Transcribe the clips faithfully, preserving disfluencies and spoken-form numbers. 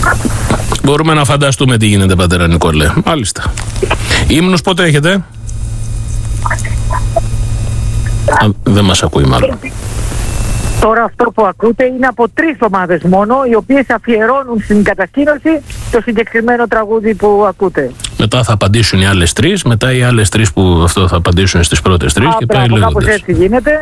Μπορούμε να φανταστούμε τι γίνεται, πατέρα Νικόλε. Μάλιστα. Ύμνους πότε έχετε? Α, δεν μας ακούει μάλλον. Τώρα αυτό που ακούτε είναι από τρεις ομάδες μόνο, οι οποίες αφιερώνουν στην κατασκήνωση το συγκεκριμένο τραγούδι που ακούτε. Μετά θα απαντήσουν οι άλλες τρεις, μετά οι άλλες τρεις που αυτό θα απαντήσουν στις πρώτες τρεις. Α, και πάει λέγοντας. Κάπως έτσι γίνεται.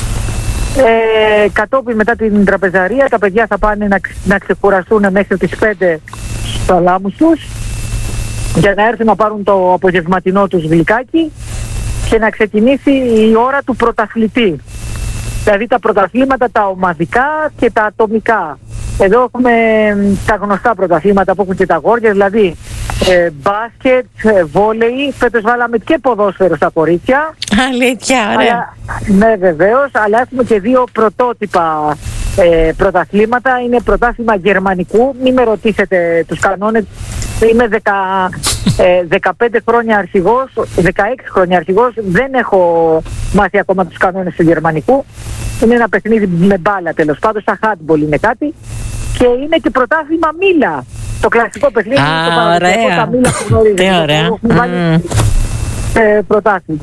Ε, κατόπιν μετά την τραπεζαρία τα παιδιά θα πάνε να, να ξεκουραστούν μέχρι τις πέντε στο αλάμους τους για να έρθουν να πάρουν το απογευματινό τους γλυκάκι και να ξεκινήσει η ώρα του πρωταθλητή. Δηλαδή τα πρωταθλήματα τα ομαδικά και τα ατομικά. Εδώ έχουμε τα γνωστά πρωταθλήματα που έχουν και τα αγόρια, δηλαδή ε, μπάσκετ, ε, βόλεϊ. Φέτος βάλαμε και ποδόσφαιρο στα κορίτσια. Αλήθεια, ωραία. Ναι, βεβαίως, αλλά έχουμε και δύο πρωτότυπα ε, πρωταθλήματα. Είναι πρωτάθλημα γερμανικού. Μην με ρωτήσετε τους κανόνες. Είμαι δεκα, ε, δεκαπέντε χρόνια αρχηγός, δεκαέξι χρόνια αρχηγός. Δεν έχω μάθει ακόμα τους κανόνες του γερμανικού. Είναι ένα παιχνίδι με μπάλα, τέλος πάντων, σαν handball είναι κάτι. Και είναι και πρωτάθλημα μήλα. Το κλασικό παιχνίδι. Α, το παραδοσιακό, τα μήλα που γνωρίζετε. Τι ωραία. Mm. Ε, πρωτάθλημα.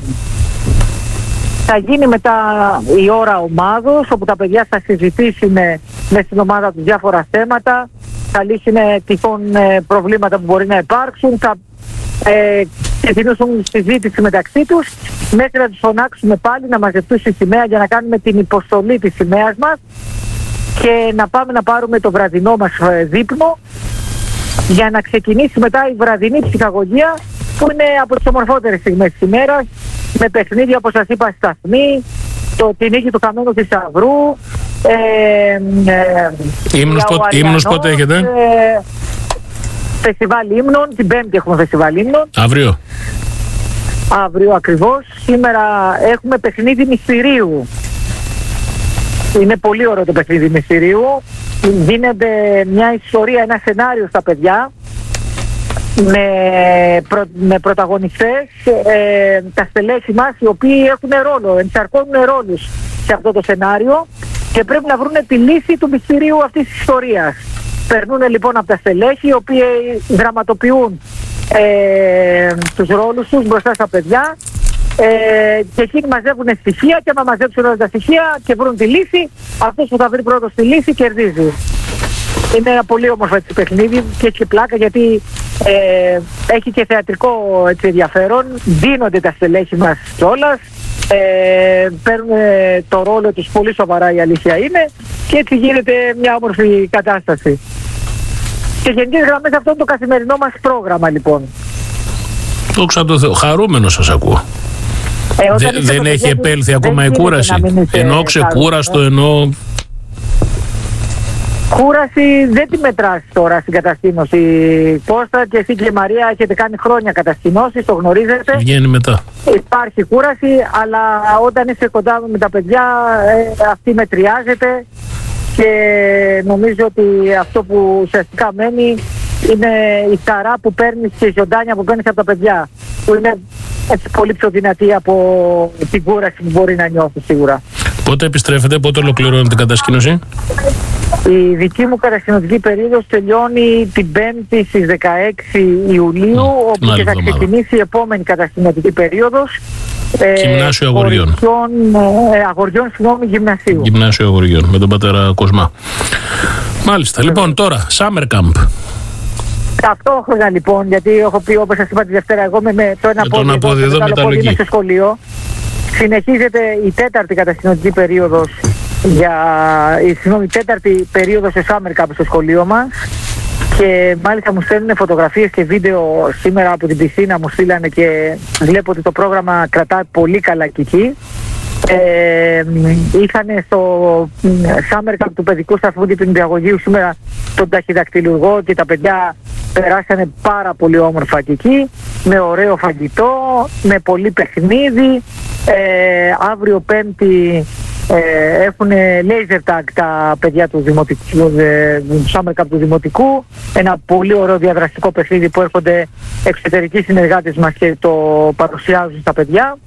Θα γίνει μετά η ώρα ομάδος, όπου τα παιδιά θα συζητήσουν με στην ομάδα τους διάφορα θέματα, θα λύσουν τυχόν προβλήματα που μπορεί να υπάρξουν, θα ε, ξεκινήσουν συζήτηση μεταξύ τους, μέχρι να τους φωνάξουμε πάλι να μαζευτούν στη σημαία για να κάνουμε την υποστολή της σημαίας μας και να πάμε να πάρουμε το βραδινό μας δείπνο για να ξεκινήσει μετά η βραδινή ψυχαγωγία, που είναι από τις ομορφότερες στιγμές της ημέρας, με παιχνίδια όπως σας είπα σταθμή, το, την νίκη του Καμένου Θησαυρού. Ε, ε, ύμνους, πο, ύμνους πότε έχετε? Ε, φεστιβάλ ύμνων, την Πέμπτη έχουμε φεστιβάλ ύμνων. Αύριο. Αύριο ακριβώς. Σήμερα έχουμε παιχνίδι μυστηρίου. Είναι πολύ ωραίο το παιχνίδι μυστηρίου. Δίνεται μια ιστορία, ένα σενάριο στα παιδιά με, προ, με πρωταγωνιστές, ε, τα στελέχη μας, οι οποίοι έχουν ρόλο, ενσαρκώνουν ρόλους σε αυτό το σενάριο και πρέπει να βρουν τη λύση του μυστηρίου αυτής της ιστορίας. Περνούν λοιπόν από τα στελέχη, οι οποίοι δραματοποιούν ε, τους ρόλους τους μπροστά στα παιδιά ε, και εκείνοι μαζεύουν στοιχεία και άμα μαζέψουν όλα τα στοιχεία και βρουν τη λύση, αυτός που θα βρει πρώτος τη λύση κερδίζει. Είναι ένα πολύ όμορφο έτσι παιχνίδι και έχει πλάκα γιατί ε, έχει και θεατρικό έτσι, ενδιαφέρον. Δίνονται τα στελέχη μας κιόλας, ε, παίρνουν το ρόλο τους πολύ σοβαρά, η αλήθεια είναι, και έτσι γίνεται μια όμορφη κατάσταση. Και γενικές γραμμές αυτό είναι το καθημερινό μας πρόγραμμα λοιπόν. Δόξα τω Θεώ, χαρούμενο σας ακούω. Ε, Δε, δεν έχει επέλθει ακόμα η κούραση? Ενώ ξεκούραστο, ενώ... Κούραση δεν τη μετράς τώρα στην κατασκήνωση. Κώστα, και εσύ και η Μαρία έχετε κάνει χρόνια κατασκηνώσεις, το γνωρίζετε. Βγαίνει μετά. Υπάρχει κούραση, αλλά όταν είσαι κοντά με τα παιδιά ε, αυτή μετριάζεται και νομίζω ότι αυτό που ουσιαστικά μένει είναι η χαρά που παίρνεις και η ζωντάνια που παίρνεις από τα παιδιά, που είναι έτσι πολύ πιο δυνατή από την κούραση που μπορεί να νιώθει σίγουρα. Πότε επιστρέφετε, πότε ολοκληρώνετε την κατασκήνωση? Η δική μου κατασκηνωτική περίοδος τελειώνει την Πέμπτη στις δεκαέξι Ιουλίου, mm, όπου και θα ξεκινήσει η επόμενη κατασκηνωτική περίοδος. Γυμνάσιο ε, Αγοριών. Ε, αγοριών, συγγνώμη, γυμνασίου. Γυμνάσιο Αγοριών, με τον πατέρα Κοσμά. Μάλιστα, λοιπόν, τώρα, Summer Camp. Ταυτόχρονα λοιπόν, γιατί έχω πει όπως σας είπα τη Δευτέρα, εγώ με, με το ένα με πόδι, πόδι εδώ, με το άλλο πόδι είμαι στο σχολείο. Συνεχίζεται η τέταρτη κατασκηνωτική περίοδος για η, συγγνώμη, η τέταρτη περίοδος σε Summer Camp στο σχολείο μας και μάλιστα μου στέλνουν φωτογραφίες και βίντεο σήμερα από την πισίνα, μου στείλανε και βλέπω ότι το πρόγραμμα κρατάει πολύ καλά και εκεί. Ε, είχαν στο Summer Camp του παιδικού σταθμού και του νηπιαγωγείου σήμερα τον ταχυδακτηλουργό και τα παιδιά περάσανε πάρα πολύ όμορφα και εκεί, με ωραίο φαγητό, με πολύ παιχνίδι. Ε, αύριο Πέμπτη ε, έχουν laser tag τα παιδιά του δημοτικού, ε, Summer Camp του δημοτικού, ένα πολύ ωραίο διαδραστικό παιχνίδι που έρχονται εξωτερικοί συνεργάτες μας και το παρουσιάζουν στα παιδιά.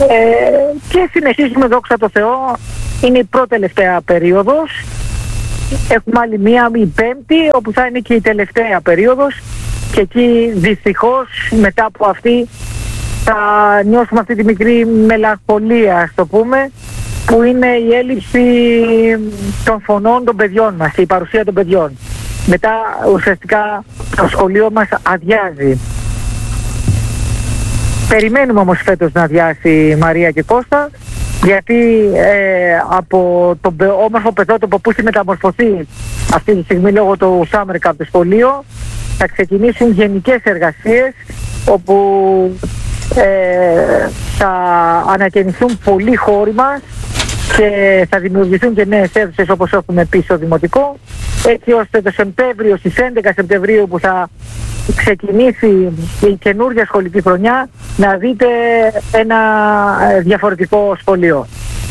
Ε, και συνεχίζουμε, δόξα τω Θεώ, είναι η πρώτη τελευταία περίοδος έχουμε άλλη μία, η πέμπτη, όπου θα είναι και η τελευταία περίοδος, και εκεί δυστυχώς μετά από αυτή θα νιώσουμε αυτή τη μικρή μελαγχολία, ας το πούμε, που είναι η έλλειψη των φωνών των παιδιών μας, η παρουσία των παιδιών. Μετά ουσιαστικά το σχολείο μας αδειάζει. Περιμένουμε όμως φέτος να αδειάσει Μαρία και Κώστα, γιατί ε, από το όμορφο πεζότοπο που έχει μεταμορφωθεί αυτή τη στιγμή λόγω του Summer Camp του σχολείου, θα ξεκινήσουν γενικές εργασίες όπου ε, θα ανακαινηθούν πολλοί χώροι μας και θα δημιουργηθούν και νέες αίθουσες όπως έχουμε πει στο Δημοτικό, έτσι ώστε το Σεπτέμβριο, στις έντεκα Σεπτεμβρίου που θα ξεκινήσει η καινούργια σχολική χρονιά, να δείτε ένα διαφορετικό σχολείο.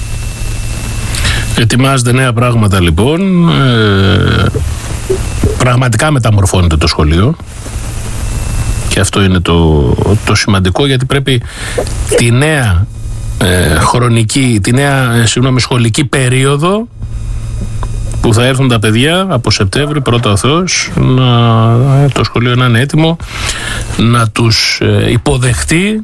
Ετοιμάζετε νέα πράγματα λοιπόν. Ε, πραγματικά μεταμορφώνεται το σχολείο. Και αυτό είναι το, το σημαντικό, γιατί πρέπει τη νέα ε, χρονική, τη νέα ε, συγγνώμη, σχολική περίοδο που θα έρθουν τα παιδιά από Σεπτέμβρη, πρώτα ο Θεός, να, το σχολείο να είναι έτοιμο, να τους ε, υποδεχτεί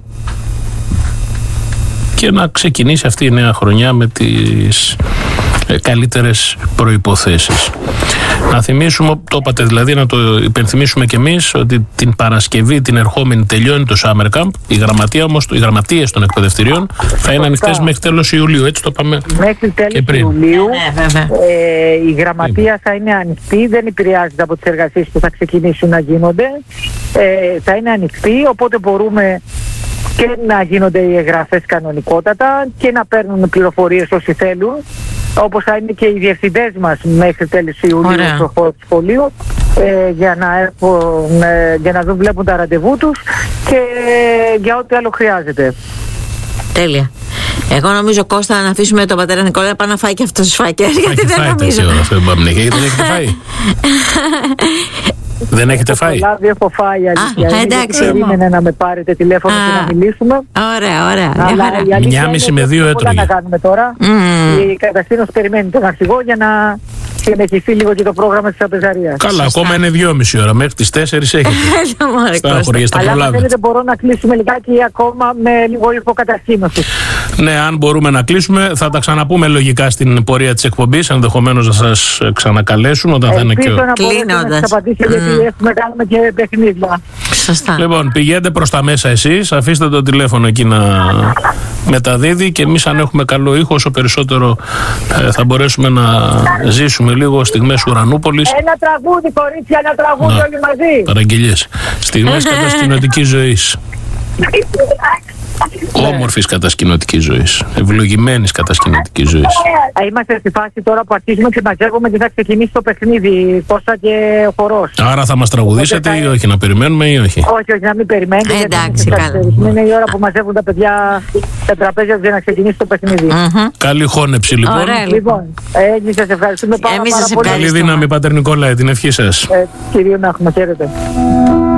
και να ξεκινήσει αυτή η νέα χρονιά με τις ε, καλύτερες προϋποθέσεις. Να θυμίσουμε, το είπατε δηλαδή, να το υπενθυμίσουμε κι εμείς, ότι την Παρασκευή την ερχόμενη τελειώνει το Summer Camp. Η γραμματεία όμως, οι γραμματείες των εκπαιδευτηρίων θα είναι ανοιχτές μέχρι τέλος Ιουλίου. Έτσι το πάμε μέχρι τέλος Ιουλίου. Ε, η γραμματεία θα είναι ανοιχτή, δεν επηρεάζεται από τις εργασίες που θα ξεκινήσουν να γίνονται. Ε, θα είναι ανοιχτή, οπότε μπορούμε και να γίνονται οι εγγραφές κανονικότατα και να παίρνουν πληροφορίες όσοι θέλουν, όπως θα είναι και οι διευθυντές μας μέχρι τέλος Ιουλίου στο χώρο του σχολείου, ε, για, να έχουν, ε, για να δουν, βλέπουν τα ραντεβού τους και ε, για ό,τι άλλο χρειάζεται. Τέλεια. Εγώ νομίζω, Κώστα, να αφήσουμε τον πατέρα Νικόλα να πάει να φάει και αυτός τις φάκες, γιατί δεν νομίζω. Δεν έχετε φάει. Δεν έχετε φάει. Λάβει, έχω φάει, αλήθεια. Α, εντάξει. Περίμενε να με πάρετε τηλέφωνο Α, και να μιλήσουμε. Ωραία, ωραία. Μια μισή με δύο έτρωγε. Τι να κάνουμε τώρα. Mm. Η κατασκήνωση περιμένει τον αρχηγό για να συνεχιστεί λίγο και το πρόγραμμα της Απεζαρίας. Καλά, σωστά. Ακόμα είναι δυόμιση ώρα. Μέχρι τις τέσσερις έχετε. Στα χωριά, στα αλλά αν θέλετε μπορώ να κλείσουμε λιγάκι ακόμα με λίγο υποκατασκήνωση. Ναι, αν μπορούμε να κλείσουμε, θα τα ξαναπούμε λογικά στην πορεία της εκπομπής. Ενδεχομένως να σας ξανακαλέσουμε όταν θα είναι και ο... Κλείνοντας. Γιατί έχουμε κάνουμε και παιχνίδια. Σωστά. Λοιπόν, πηγαίνετε προς τα μέσα εσείς, αφήστε το τηλέφωνο εκεί να μεταδίδει και εμείς, αν έχουμε καλό ήχο, όσο περισσότερο ε, θα μπορέσουμε να ζήσουμε λίγο στιγμές Ουρανούπολης. Ένα τραγούδι, κορίτσια, ένα τραγούδι να, όλοι μαζί. Παραγγελίες. Στιγμές κατασκηνωτικής ζωής. Όμορφης κατασκηνωτικής ζωής. Ευλογημένης κατασκηνωτικής ζωής. Είμαστε στη φάση τώρα που αρχίζουμε και μαζεύουμε και θα ξεκινήσει το παιχνίδι. Κώστα και ο χορός. Άρα θα μας τραγουδήσετε θα... ή όχι, να περιμένουμε ή όχι? Όχι, όχι, να μην περιμένετε. Ε, εντάξει, καλά. Είναι η ώρα που μαζεύουν τα παιδιά στα τραπέζια για να ξεκινήσει το παιχνίδι. Mm-hmm. Καλή χώνεψη λοιπόν. Ωραία, λοιπόν. Εμείς σας ευχαριστούμε πάρα, πάρα πολύ. Καλή δύναμη, Πατέρ Νικόλαε, την ευχή σας. Ε, κυρίω να έχουμε, χαίρετε.